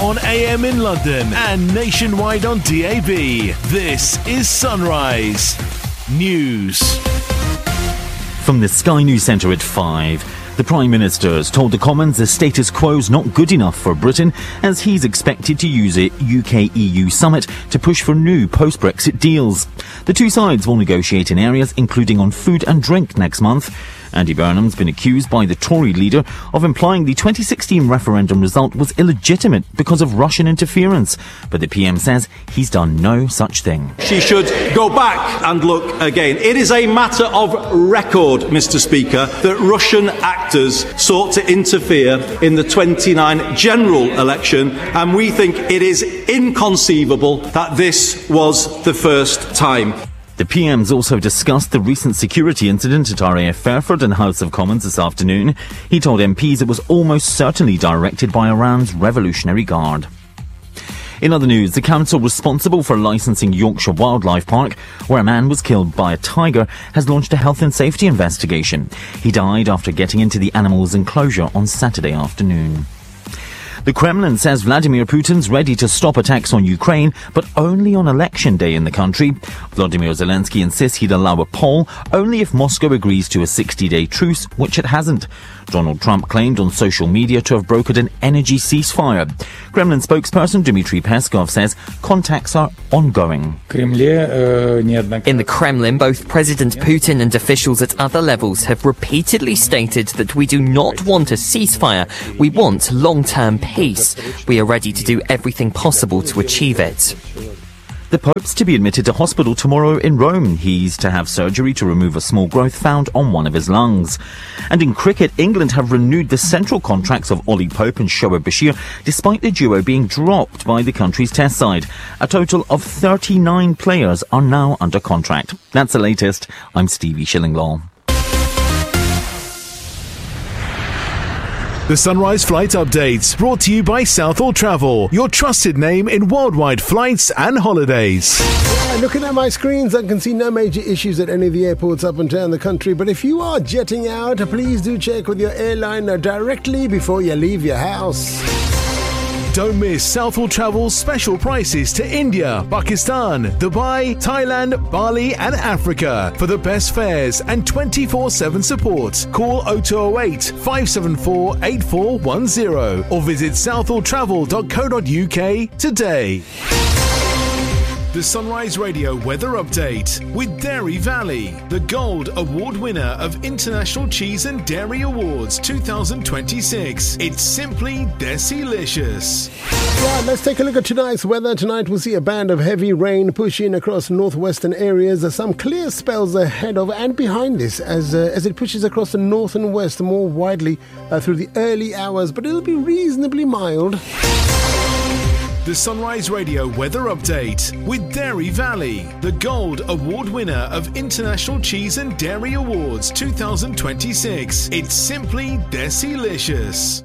on AM in London and nationwide on DAB. This is Sunrise News. From the Sky News Centre at 5. The Prime Minister has told the Commons the status quo is not good enough for Britain, as he's expected to use a UK-EU summit to push for new post-Brexit deals. The two sides will negotiate in areas including on food and drink next month. Andy Burnham's been accused by the Tory leader of implying the 2016 referendum result was illegitimate because of Russian interference. But the PM says he's done no such thing. She should go back and look again. It is a matter of record, Mr. Speaker, that Russian actors sought to interfere in the 29 general election, and we think it is inconceivable that this was the first time. The PM's also discussed the recent security incident at RAF Fairford and House of Commons this afternoon. He told MPs it was almost certainly directed by Iran's Revolutionary Guard. In other news, the council responsible for licensing Yorkshire Wildlife Park, where a man was killed by a tiger, has launched a health and safety investigation. He died after getting into the animal's enclosure on Saturday afternoon. The Kremlin says Vladimir Putin's ready to stop attacks on Ukraine, but only on election day in the country. Volodymyr Zelensky insists he'd allow a poll only if Moscow agrees to a 60-day truce, which it hasn't. Donald Trump claimed on social media to have brokered an energy ceasefire. Kremlin spokesperson Dmitry Peskov says contacts are ongoing. In the Kremlin, both President Putin and officials at other levels have repeatedly stated that we do not want a ceasefire. We want long-term peace. We are ready to do everything possible to achieve it. The Pope's to be admitted to hospital tomorrow in Rome. He's to have surgery to remove a small growth found on one of his lungs. And in cricket, England have renewed the central contracts of Ollie Pope and Shoaib Bashir, despite the duo being dropped by the country's test side. A total of 39 players are now under contract. That's the latest. I'm Stevie Shillinglaw. The Sunrise Flight Updates, brought to you by Southall Travel, your trusted name in worldwide flights and holidays. Looking at my screens, I can see no major issues at any of the airports up and down the country. But if you are jetting out, please do check with your airline directly before you leave your house. Don't miss Southall Travel's special prices to India, Pakistan, Dubai, Thailand, Bali and Africa. For the best fares and 24/7 support, call 0208 574 8410 or visit southalltravel.co.uk today. The Sunrise Radio Weather Update with Dairy Valley, the Gold Award winner of International Cheese and Dairy Awards 2026. It's simply Desilicious. Right, let's take a look at tonight's weather. Tonight we'll see a band of heavy rain pushing across northwestern areas. Some clear spells ahead of and behind this as it pushes across the north and west more widely through the early hours, but it'll be reasonably mild. The Sunrise Radio Weather Update with Dairy Valley, the Gold Award winner of International Cheese and Dairy Awards 2026. It's simply Desilicious.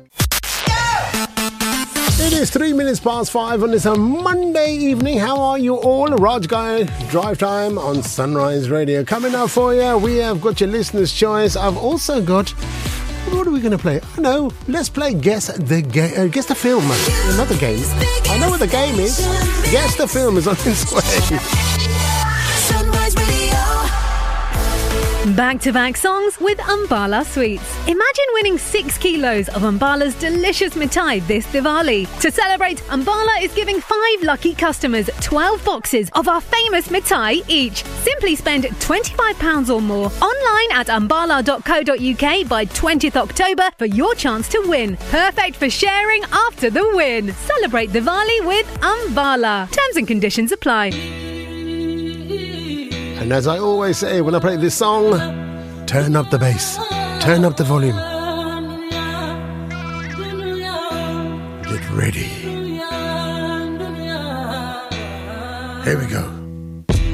It is 3 minutes past 5 on this Monday evening. How are you all? Raj Guy, Drive Time on Sunrise Radio. Coming up for you, we have got your listener's choice. I've also got... What are we going to play? I know. Let's play Guess the Film. Another game. I know what the game is. Guess the Film is on its way. Back-to-back songs with Ambala Sweets. Imagine winning 6 kilos of Ambala's delicious mithai this Diwali. To celebrate, Ambala is giving 5 lucky customers 12 boxes of our famous mithai each. Simply spend £25 or more online at ambala.co.uk by 20th October for your chance to win. Perfect for sharing after the win. Celebrate Diwali with Ambala. Terms and conditions apply. And as I always say when I play this song, turn up the bass, turn up the volume. Get ready. Here we go.